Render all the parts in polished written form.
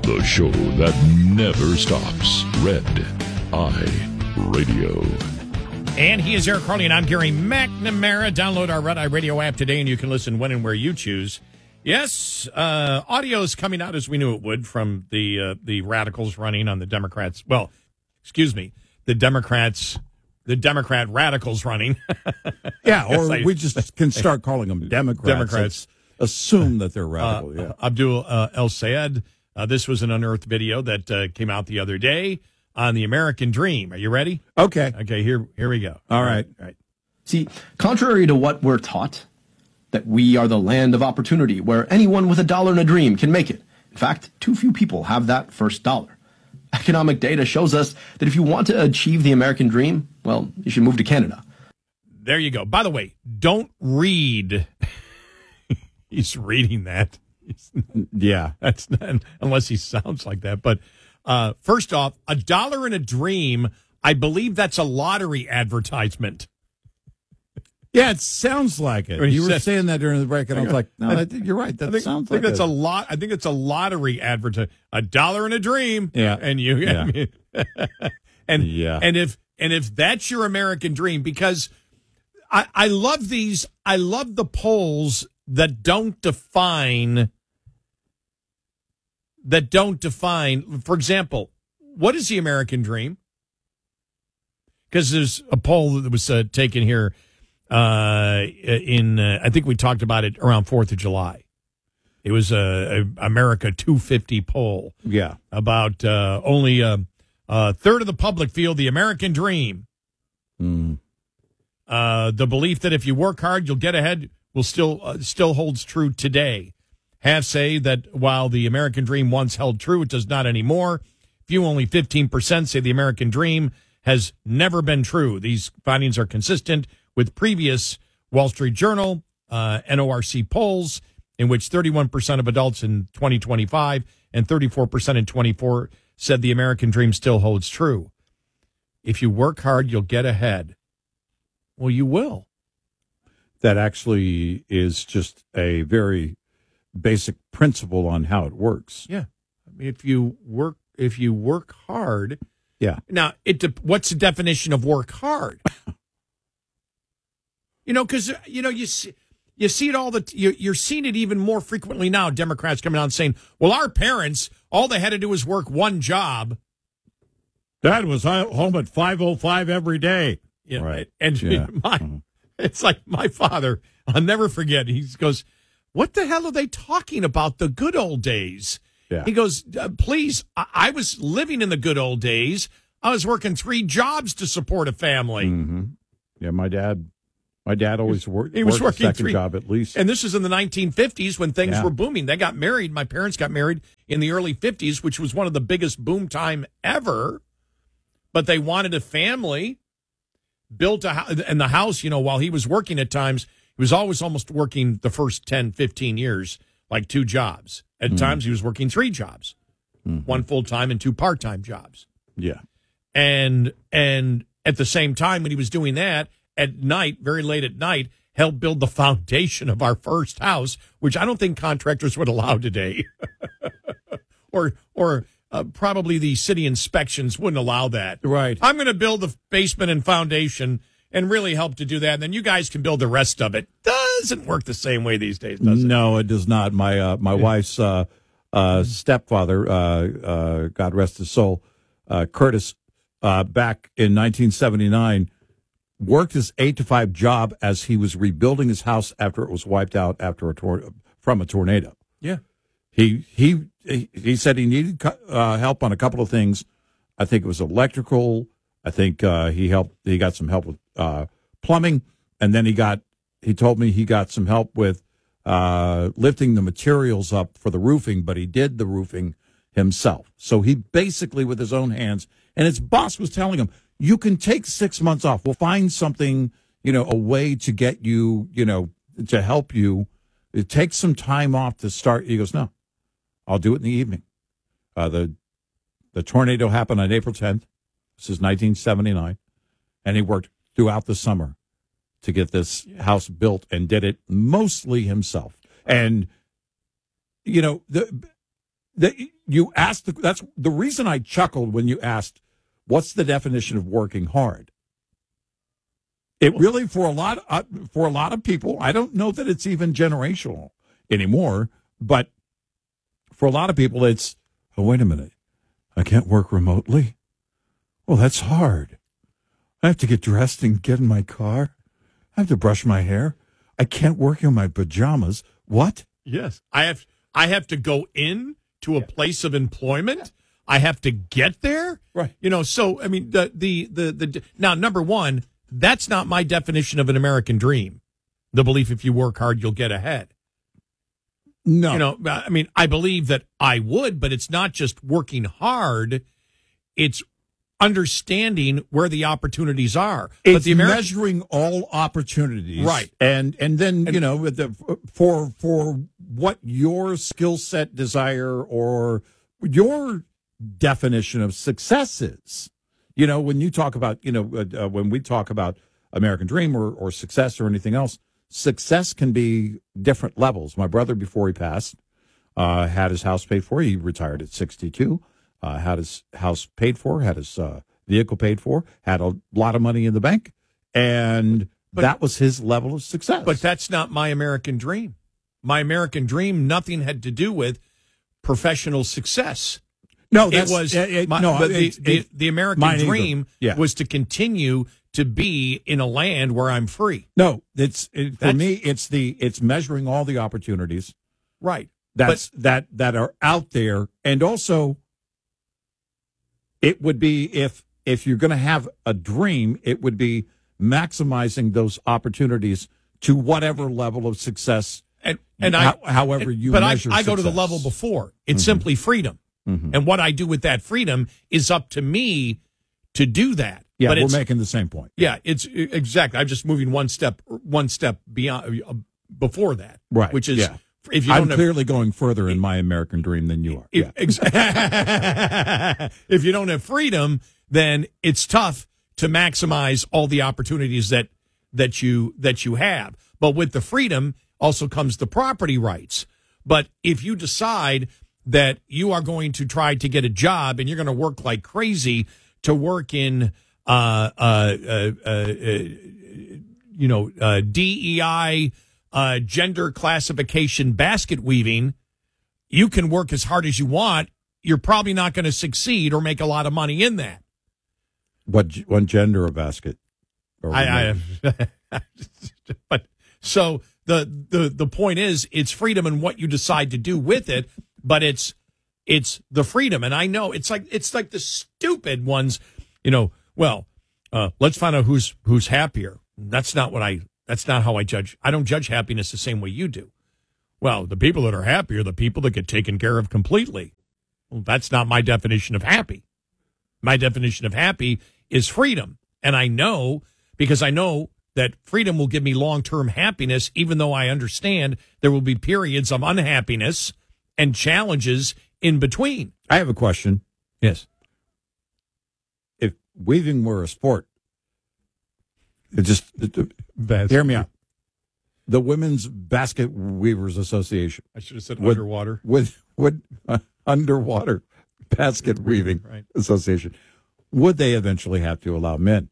The show that never stops. Red Eye Radio. And he is Eric Carly, and I'm Gary McNamara. Download our Red Eye Radio app today, and you can listen when and where you choose. Yes, audio is coming out as we knew it would from the radicals running on the Democrats. Well, excuse me, the Democrat radicals running. Yeah, or we just can start calling them Democrats. Democrats. Assume that they're radical, yeah. Abdul El Sayed, this was an unearthed video that came out the other day on the American Dream. Are you ready? Okay. Okay, here we go. All right. See, contrary to what we're taught, that we are the land of opportunity where anyone with $1 and a dream can make it. In fact, too few people have that first dollar. Economic data shows us that if you want to achieve the American dream, well, you should move to Canada. There you go. By the way, don't read. He's reading that. Yeah. That's not, unless he sounds like that. But first off, $1 and a dream, I believe that's a lottery advertisement. Yeah, it sounds like it. You were saying that during the break, and I was like, no, you're right. That sounds like that's I think it's a lottery advertisement. $1 and a dream. Yeah. And you, yeah. I mean, and if that's your American dream, because I love these, I love the polls that don't define, for example, what is the American dream? Because there's a poll that was taken here I think we talked about it around 4th of July. It was a America 250 poll. Yeah. About only a third of the public feel the American dream. Mm. The belief that if you work hard, you'll get ahead will still holds true today. Half say that while the American dream once held true, it does not anymore. Few, only 15%, say the American dream has never been true. These findings are consistent with previous Wall Street Journal, NORC polls, in which 31% of adults in 2025 and 34% in 24 said the American dream still holds true. If you work hard, you'll get ahead. Well, you will. That actually is just a very basic principle on how it works. Yeah. I mean, if you work hard. Yeah. Now, what's the definition of work hard? Because, you see it you're seeing it even more frequently now. Democrats coming out and saying, well, our parents, all they had to do was work one job. Dad was home at 5:05 every day. Yeah. Right. And it's like my father, I'll never forget. He goes, what the hell are they talking about? The good old days. Yeah. He goes, please, I was living in the good old days. I was working 3 jobs to support a family. Mm-hmm. Yeah, my dad always worked. He was working a second job at least. And this is in the 1950s when things were booming. They got married. My parents got married in the early 50s, which was one of the biggest boom time ever. But they wanted a family, built a house. And the house, while he was working at times, he was always almost working the first 10, 15 years, like 2 jobs. At times he was working 3 jobs, 1 full-time and 2 part-time jobs. Yeah. And at the same time when he was doing that, at night, very late at night, helped build the foundation of our first house, which I don't think contractors would allow today. or probably the city inspections wouldn't allow that. Right. I'm going to build the basement and foundation and really help to do that, and then you guys can build the rest of it. Doesn't work the same way these days, does it? No, it does not. My wife's stepfather, God rest his soul, Curtis, back in 1979, worked his 8-to-5 job as he was rebuilding his house after it was wiped out from a tornado. Yeah. He said he needed help on a couple of things. I think it was electrical. I think he got some help with plumbing, and then he told me he got some help with lifting the materials up for the roofing, but he did the roofing himself. So he basically, with his own hands, and his boss was telling him, you can take 6 months off. We'll find something, a way to get you, to help you. It takes some time off to start. He goes, no, I'll do it in the evening. The tornado happened on April 10th. This is 1979. And he worked throughout the summer to get this house built and did it mostly himself. And, you asked. That's the reason I chuckled when you asked, "What's the definition of working hard?" It really, for a lot of people, I don't know that it's even generational anymore, but for a lot of people, it's, oh, wait a minute, I can't work remotely? Well, that's hard. I have to get dressed and get in my car. I have to brush my hair. I can't work in my pajamas. What? Yes. I have to go in to a place of employment. I have to get there. Right. So, I mean, now, number one, that's not my definition of an American dream. The belief if you work hard, you'll get ahead. No. I mean, I believe that I would, but it's not just working hard. It's understanding where the opportunities are. It's but the measuring all opportunities. Right. And then, for what your skill set, desire, or your definition of success is. When you talk about, when we talk about American dream or success or anything else, success can be different levels. My brother, before he passed, had his house paid for. He retired at 62, had his house paid for, had his vehicle paid for, had a lot of money in the bank, and that was his level of success. But that's not my American dream. My American dream, nothing had to do with professional success. No, it was the American dream was to continue to be in a land where I'm free. No, for me. It's measuring all the opportunities, right? That are out there, and also it would be if you're going to have a dream, it would be maximizing those opportunities to whatever level of success, however you measure. I go to the level before. It's simply freedom. Mm-hmm. And what I do with that freedom is up to me to do that. Yeah, but we're making the same point. Yeah, it's exactly. I'm just moving one step beyond before that. Right. Which is, if I'm clearly going further in my American dream than you are. If you don't have freedom, then it's tough to maximize all the opportunities that you have. But with the freedom also comes the property rights. But if you decide that you are going to try to get a job and you're going to work like crazy to work in, DEI, gender classification basket weaving, you can work as hard as you want. You're probably not going to succeed or make a lot of money in that. What gender a basket? But so the point is, it's freedom in what you decide to do with it. But it's the freedom, and I know it's like the stupid ones, let's find out who's happier. That's not how I judge. I don't judge happiness the same way you do. Well, the people that are happy are the people that get taken care of completely. Well, that's not my definition of happy. My definition of happy is freedom, and I know that freedom will give me long-term happiness, even though I understand there will be periods of unhappiness and challenges in between. I have a question. Yes. If weaving were a sport, hear me out. The Women's Basket Weavers Association. I should have said underwater. Underwater Basket Weaving Association. Would they eventually have to allow men?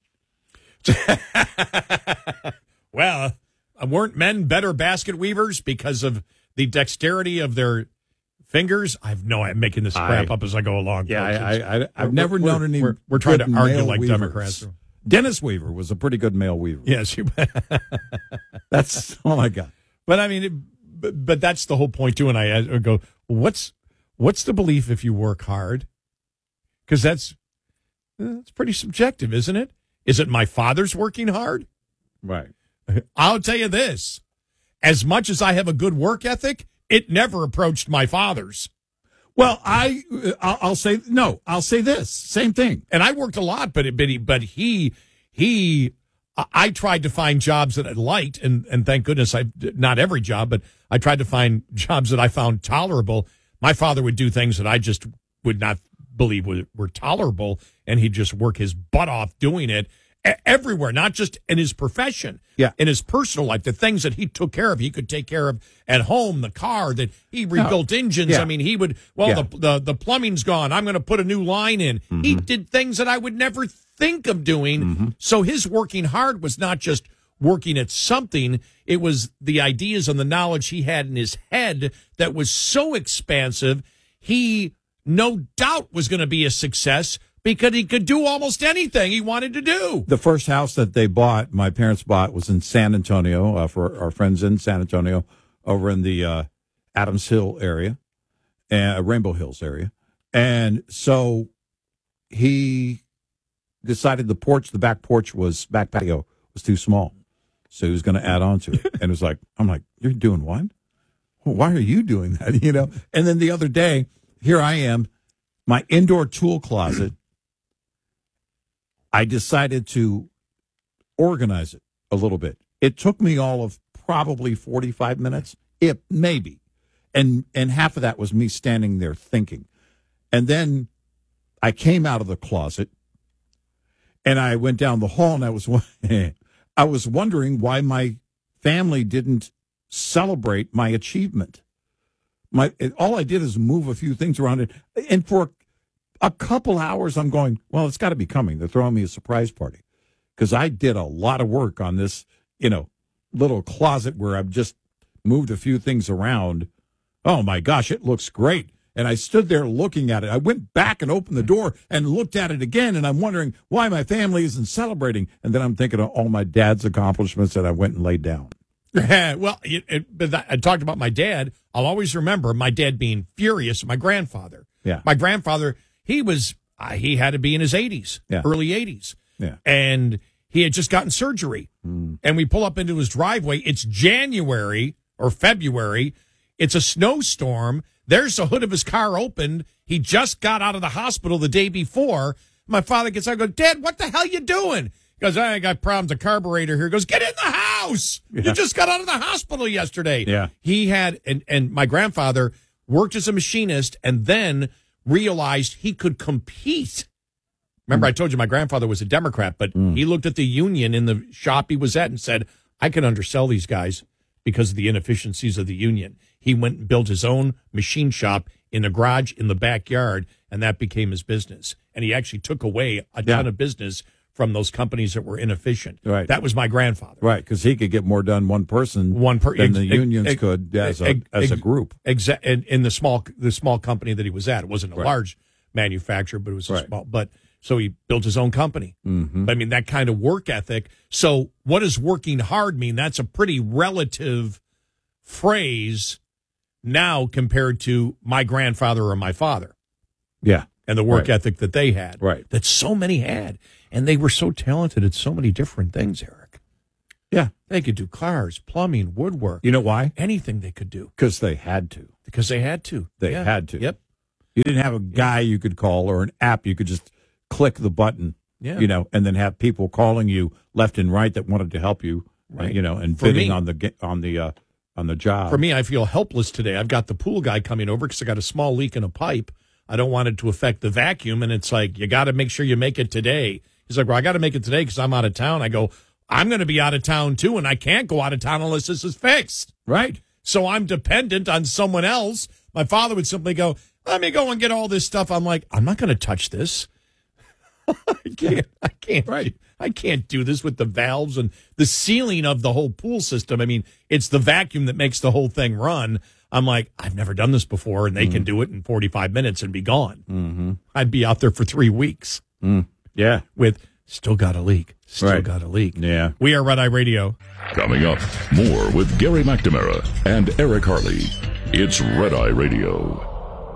Well, weren't men better basket weavers because of the dexterity of their fingers? I'm making this crap up as I go along. Yeah, I've never known any. We're trying to argue like weavers. Democrats. Dennis Weaver was a pretty good male weaver. Yes, that's all I got. But I mean, but that's the whole point too. And I go, what's the belief if you work hard? Because that's pretty subjective, isn't it? Is it my father's working hard? Right. I'll tell you this: as much as I have a good work ethic, it never approached my father's. Well, I'll say no. I'll say this same thing. And I worked a lot, but I tried to find jobs that I liked, and thank goodness not every job, but I tried to find jobs that I found tolerable. My father would do things that I just would not believe were tolerable, and he'd just work his butt off doing it. everywhere, not just in his profession, in his personal life, the things that he took care of, he could take care of at home, the car that he rebuilt engines. Yeah. I mean, he would, the plumbing's gone. I'm going to put a new line in. He did things that I would never think of doing. So his working hard was not just working at something. It was the ideas and the knowledge he had in his head that was so expansive. He no doubt was going to be a success because he could do almost anything he wanted to do. The first house that they bought, my parents bought, was in San Antonio, for our friends in San Antonio, over in the Adams Hill area, Rainbow Hills area. And so he decided the back patio was too small. So he was going to add on to it. And it was like, I'm like, you're doing what? Well, why are you doing that? You know? And then the other day, here I am, my indoor tool closet. I decided to organize it a little bit. It took me all of probably 45 minutes, maybe. And half of that was me standing there thinking. And then I came out of the closet and I went down the hall and I was wondering why my family didn't celebrate my achievement. All I did is move a few things around it. And for a couple hours, I'm going, well, it's got to be coming. They're throwing me a surprise party. Because I did a lot of work on this, little closet where I've just moved a few things around. Oh, my gosh, it looks great. And I stood there looking at it. I went back and opened the door and looked at it again, and I'm wondering why my family isn't celebrating. And then I'm thinking of all my dad's accomplishments that I went and laid down. Well, I talked about my dad. I'll always remember my dad being furious at my grandfather. Yeah. My grandfather, he had to be in his 80s, early 80s. Yeah. And he had just gotten surgery. And we pull up into his driveway. It's January or February. It's a snowstorm. There's the hood of his car opened. He just got out of the hospital the day before. My father gets out and goes, Dad, what the hell you doing? He goes, I got problems with the carburetor here. He goes, get in the house. Yeah. You just got out of the hospital yesterday. Yeah. He had, and my grandfather worked as a machinist and then realized he could compete. Remember, I told you my grandfather was a Democrat, but he looked at the union in the shop he was at and said, I can undersell these guys because of the inefficiencies of the union. He went and built his own machine shop in a garage in the backyard, and that became his business. And he actually took away a ton of business from those companies that were inefficient. Right. That was my grandfather. Right, because he could get more done one person than the unions could as a group. In the small company that he was at. It wasn't a large manufacturer, but it was a small. But so he built his own company. Mm-hmm. I mean, that kind of work ethic. So what does working hard mean? That's a pretty relative phrase now compared to my grandfather or my father. Yeah. And the work ethic that they had. Right. That so many had. And they were so talented at so many different things, Eric. Yeah. They could do cars, plumbing, woodwork. You know why? Anything they could do. Because they had to. Because they had to. They had to. Yep. You didn't have a guy you could call or an app you could just click the button, and then have people calling you left and right that wanted to help you, and bidding on the job. For me, I feel helpless today. I've got the pool guy coming over because I got a small leak in a pipe. I don't want it to affect the vacuum, and it's like, you got to make sure you make it today. He's like, well, I got to make it today because I'm out of town. I go, I'm going to be out of town too, and I can't go out of town unless this is fixed. Right. So I'm dependent on someone else. My father would simply go, let me go and get all this stuff. I'm like, I'm not going to touch this. I can't. Right. I can't do this with the valves and the sealing of the whole pool system. I mean, it's the vacuum that makes the whole thing run. I'm like, I've never done this before, and they can do it in 45 minutes and be gone. Mm-hmm. I'd be out there for 3 weeks. Yeah. With still got a leak. Still got a leak. Yeah. We are Red Eye Radio. Coming up, more with Gary McNamara and Eric Harley. It's Red Eye Radio.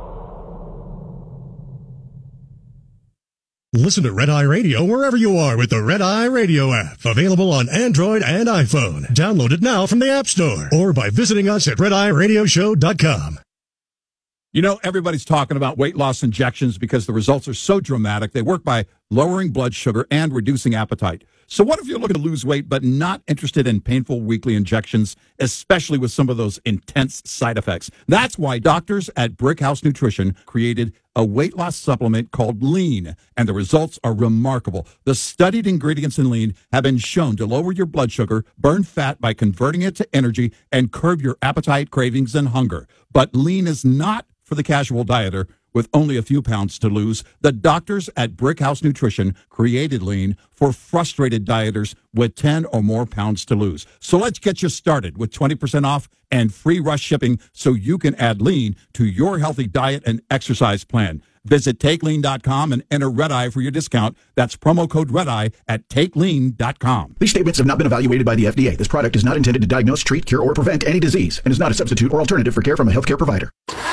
Listen to Red Eye Radio wherever you are with the Red Eye Radio app. Available on Android and iPhone. Download it now from the App Store or by visiting us at RedEyeRadioshow.com. You know, everybody's talking about weight loss injections because the results are so dramatic. They work by lowering blood sugar, and reducing appetite. So what if you're looking to lose weight but not interested in painful weekly injections, especially with some of those intense side effects? That's why doctors at Brickhouse Nutrition created a weight loss supplement called Lean, and the results are remarkable. The studied ingredients in Lean have been shown to lower your blood sugar, burn fat by converting it to energy, and curb your appetite, cravings, and hunger. But Lean is not for the casual dieter with only a few pounds to lose. The doctors at Brickhouse Nutrition created Lean for frustrated dieters with 10 or more pounds to lose. So let's get you started with 20% off and free rush shipping so you can add Lean to your healthy diet and exercise plan. Visit TakeLean.com and enter RedEye for your discount. That's promo code RedEye at TakeLean.com. These statements have not been evaluated by the FDA. This product is not intended to diagnose, treat, cure, or prevent any disease and is not a substitute or alternative for care from a healthcare provider.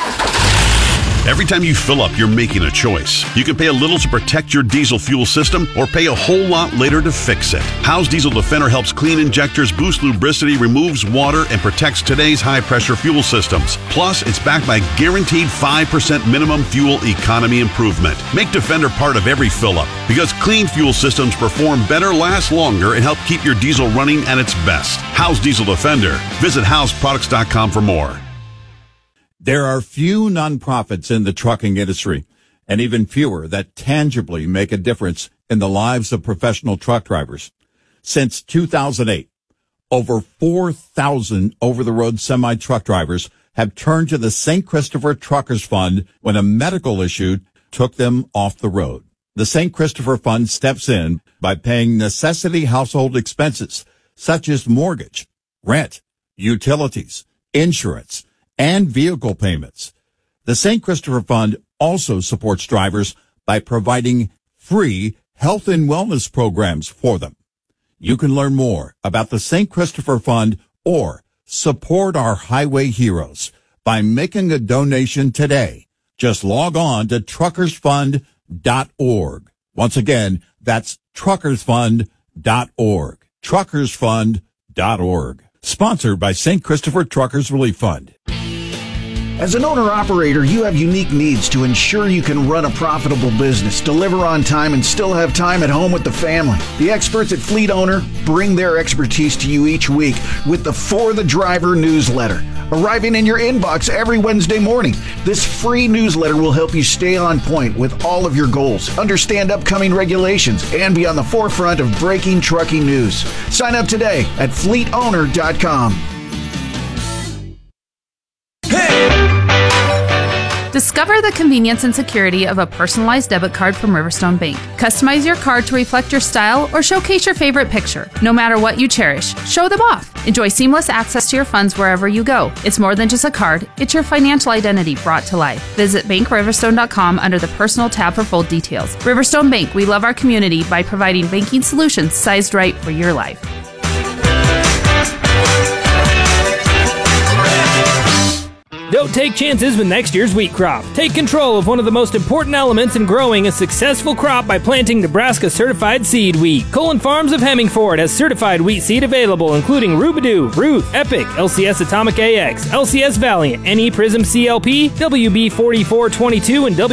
Every time you fill up, you're making a choice. You can pay a little to protect your diesel fuel system or pay a whole lot later to fix it. Howe's Diesel Defender helps clean injectors, boost lubricity, removes water, and protects today's high-pressure fuel systems. Plus, it's backed by guaranteed 5% minimum fuel economy improvement. Make Defender part of every fill-up because clean fuel systems perform better, last longer, and help keep your diesel running at its best. Howe's Diesel Defender. Visit howsproducts.com for more. There are few nonprofits in the trucking industry, and even fewer that tangibly make a difference in the lives of professional truck drivers. Since 2008, over 4,000 over-the-road semi-truck drivers have turned to the St. Christopher Truckers Fund when a medical issue took them off the road. The St. Christopher Fund steps in by paying necessity household expenses such as mortgage, rent, utilities, insurance, and vehicle payments. The St. Christopher Fund also supports drivers by providing free health and wellness programs for them. You can learn more about the St. Christopher Fund or support our highway heroes by making a donation today. Just log on to truckersfund.org. Once again, that's truckersfund.org. Truckersfund.org. Sponsored by St. Christopher Truckers Relief Fund. As an owner-operator, you have unique needs to ensure you can run a profitable business, deliver on time, and still have time at home with the family. The experts at Fleet Owner bring their expertise to you each week with the For the Driver newsletter, arriving in your inbox every Wednesday morning. This free newsletter will help you stay on point with all of your goals, understand upcoming regulations, and be on the forefront of breaking trucking news. Sign up today at fleetowner.com. Discover the convenience and security of a personalized debit card from Riverstone Bank. Customize your card to reflect your style or showcase your favorite picture. No matter what you cherish, show them off. Enjoy seamless access to your funds wherever you go. It's more than just a card, it's your financial identity brought to life. Visit bankriverstone.com under the personal tab for full details. Riverstone Bank, we love our community by providing banking solutions sized right for your life. Don't take chances with next year's wheat crop. Take control of one of the most important elements in growing a successful crop by planting Nebraska certified seed wheat. Colin Farms of Hemmingford has certified wheat seed available, including Rubidoo, Ruth, Epic, LCS Atomic AX, LCS Valiant, NE Prism CLP, WB 4422, and